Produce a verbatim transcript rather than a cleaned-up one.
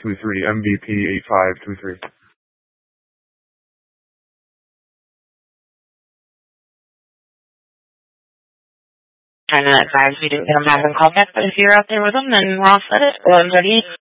two three, M V P eight five two three. Trying to advise we didn't get him back in contact, but if you're out there with him, then we're all set. It. One's ready.